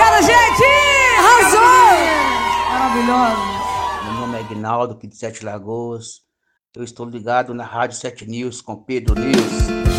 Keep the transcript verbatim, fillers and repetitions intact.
Obrigada, gente! Arrasou! Maravilhosa. Meu nome é Aguinaldo, aqui de Sete Lagoas. Eu estou ligado na Rádio Sete News com Pedro News.